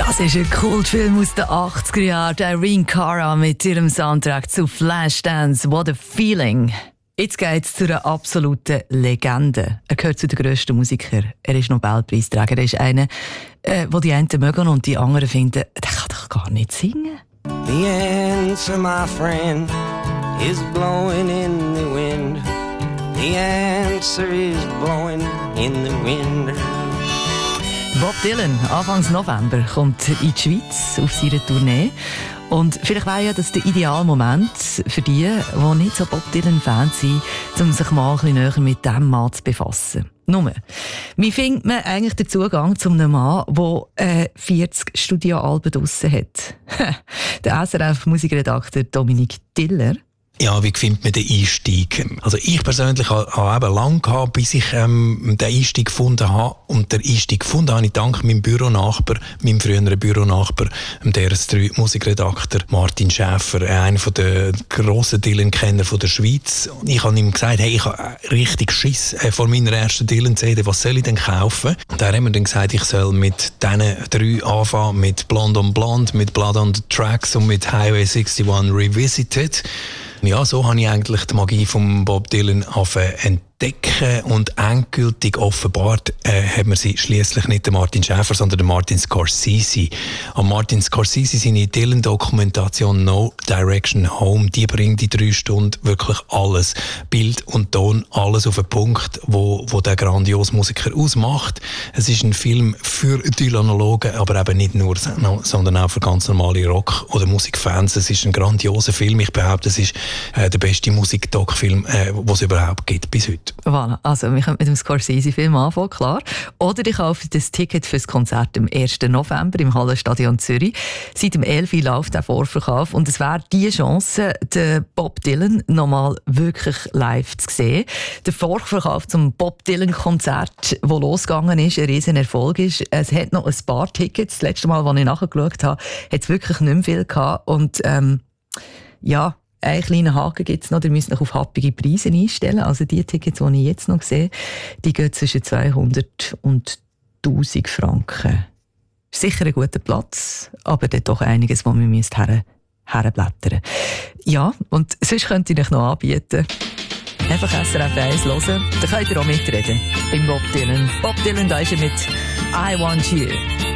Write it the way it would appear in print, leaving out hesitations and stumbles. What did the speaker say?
Das ist ein Kultfilm aus den 80er Jahren. Irene Cara mit ihrem Soundtrack zu Flashdance. What a Feeling. Jetzt geht es zu einer absoluten Legende. Er gehört zu den grössten Musikern. Er ist Nobelpreisträger. Er ist einer, wo die einen mögen und die anderen finden, der kann doch gar nicht singen. The answer, my friend, is blowing in the wind. The answer is blowing in the wind. Bob Dylan, Anfang November, kommt in die Schweiz auf seine Tournee. Und vielleicht wäre ja das der ideale Moment für die nicht so Bob Dylan-Fans sind, um sich mal ein bisschen näher mit diesem Mann zu befassen. Nur, wie findet man eigentlich den Zugang zu einem Mann, der 40 Studioalben draussen hat? Der SRF-Musikredakteur Dominik Tiller. Ja, wie findet man den Einstieg? Also ich persönlich habe eben lange gehabt, bis ich den Einstieg gefunden habe. Und den Einstieg gefunden habe ich dank meinem Büronachbar, meinem früheren Büronachbar, dem DRS3 Musikredakteur Martin Schäfer, einer der grossen Dylan-Kenner der Schweiz. Ich habe ihm gesagt, hey, ich habe richtig Schiss vor meiner ersten Dylan-CD, was soll ich denn kaufen? Und er hat mir dann gesagt, ich soll mit diesen 3 anfangen, mit Blonde on Blonde, mit Blood on the Tracks und mit Highway 61 Revisited. Ja, so habe ich eigentlich die Magie von Bob Dylan entdecken und endgültig offenbart hat man sie schliesslich nicht den Martin Schäfer, sondern den Martin Scorsese. Und Martin Scorsese, seine Dylan-Dokumentation No Direction Home, die bringt in 3 Stunden wirklich alles, Bild und Ton, alles auf den Punkt, wo der grandiose Musiker ausmacht. Es ist ein Film für Dylanologen, aber eben nicht nur, sondern auch für ganz normale Rock- oder Musikfans. Es ist ein grandioser Film. Ich behaupte, es ist der beste Musikdoc-Film, den es überhaupt gibt bis heute. Voilà. Also, wir können mit dem Scorsese-Film anfangen, klar. Oder ich kaufe das Ticket für das Konzert am 1. November im Hallenstadion Zürich. Seit dem 11. Uhr läuft der Vorverkauf und es wäre die Chance, den Bob Dylan nochmal wirklich live zu sehen. Der Vorverkauf zum Bob Dylan-Konzert, das losgegangen ist, ein riesen Erfolg ist. Es hat noch ein paar Tickets. Das letzte Mal, als ich nachgeschaut habe, hat es wirklich nicht mehr viel gehabt. Und ja, einen kleinen Haken gibt es noch, ihr müsst euch auf happige Preise einstellen. Also die Tickets, die ich jetzt noch sehe, die gehen zwischen 200 und 1000 Franken. Ist sicher ein guter Platz, aber dort doch einiges, wo wir herblättern. Ja, und sonst könnte ich euch noch anbieten. Einfach SRF 1 hören, dann könnt ihr auch mitreden beim Bob Dylan. Bob Dylan, da ist er mit «I Want You».